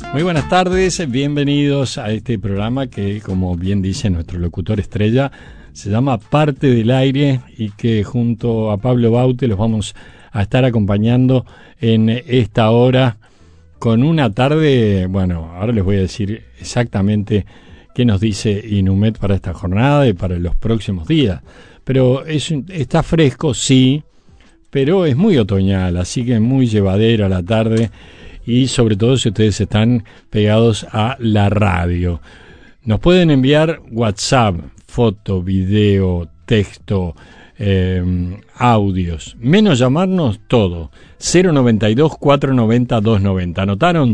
Muy buenas tardes, bienvenidos a este programa que, como bien dice nuestro locutor estrella, se llama Parte del Aire y que junto a Pablo Baute los vamos a estar acompañando en esta hora con una tarde, bueno, ahora les voy a decir exactamente qué nos dice Inumet para esta jornada y para los próximos días, pero está fresco, sí, pero es muy otoñal, así que muy llevadera la tarde. Y sobre todo si ustedes están pegados a la radio. Nos pueden enviar WhatsApp, foto, video, texto, audios. Menos llamarnos todo. 092-490-290. ¿Anotaron?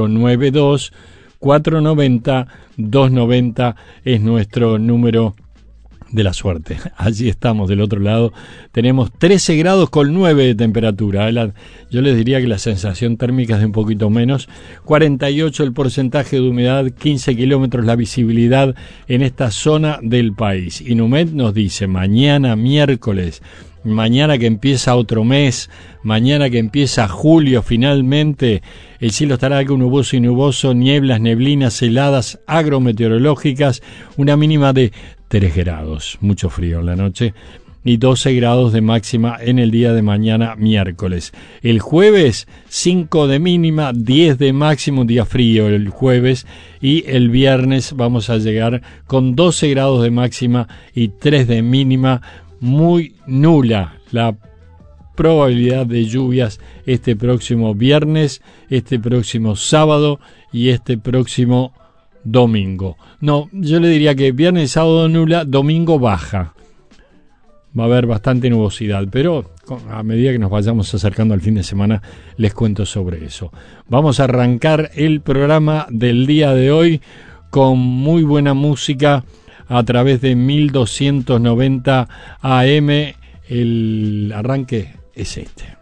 092-490-290 es nuestro número de la suerte. Allí estamos del otro lado. Tenemos 13 grados con 9 de temperatura. Yo les diría que la sensación térmica es de un poquito menos. 48 el porcentaje de humedad, 15 kilómetros la visibilidad en esta zona del país. Inumet nos dice, mañana miércoles, mañana que empieza otro mes, mañana que empieza julio finalmente, el cielo estará algo nuboso y nuboso, nieblas, neblinas, heladas agrometeorológicas, una mínima de 3 grados, mucho frío en la noche, y 12 grados de máxima en el día de mañana miércoles. El jueves 5 de mínima, 10 de máximo, un día frío el jueves, y el viernes vamos a llegar con 12 grados de máxima y 3 de mínima, muy nula la probabilidad de lluvias este próximo viernes, este próximo sábado y este próximo domingo. No, yo le diría que viernes, sábado nula, domingo baja. Va a haber bastante nubosidad, pero a medida que nos vayamos acercando al fin de semana les cuento sobre eso. Vamos a arrancar el programa del día de hoy con muy buena música a través de 1290 AM. El arranque es este.